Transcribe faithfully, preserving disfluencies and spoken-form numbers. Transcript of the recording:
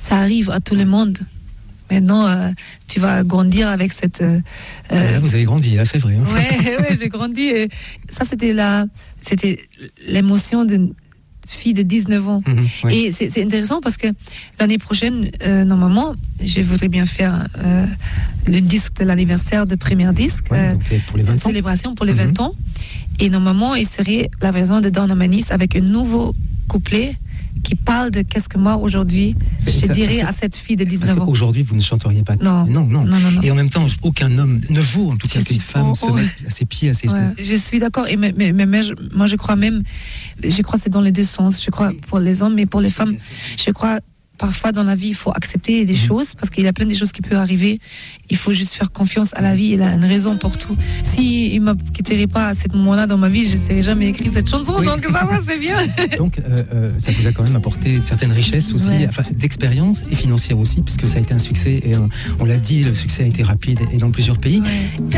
ça arrive à tout le monde. Maintenant, euh, tu vas grandir avec cette. Euh, euh, vous avez grandi, là, c'est vrai. Hein. Ouais, ouais, j'ai grandi. Et ça, c'était la, c'était l'émotion d'une fille de dix-neuf ans. Mmh, ouais. Et c'est, c'est intéressant parce que l'année prochaine, euh, normalement, je voudrais bien faire euh, le disque de l'anniversaire de premier disque, ouais, donc, pour les vingt ans. Célébration pour les mmh. vingt ans. Et normalement, il serait la version de Donna Manis avec un nouveau couplet qui parle de qu'est-ce que moi aujourd'hui c'est, je ça, dirais que, à cette fille de dix-neuf parce ans. Aujourd'hui vous ne chanteriez pas. Non. Non, non. non, non, non. Et en même temps, aucun homme ne vaut en tout cas qu'une femme oh, se oh, mette à ses pieds, à ses genoux. Ouais. Je suis d'accord. Et mais, mais, mais je, moi je crois même, je crois que c'est dans les deux sens. Je crois pour les hommes et pour les femmes. Je crois parfois dans la vie il faut accepter des mmh. choses parce qu'il y a plein de choses qui peuvent arriver. Il faut juste faire confiance à la vie. Il a une raison pour tout. Si il ne me quitterait pas à ce moment-là dans ma vie, je ne serais jamais écrit cette chanson. Oui. Donc ça va, c'est bien. Donc euh, euh, ça vous a quand même apporté une certaine richesse aussi, ouais. enfin, d'expérience et financière aussi, puisque ça a été un succès. Et on, on l'a dit, le succès a été rapide et dans plusieurs pays. Ouais.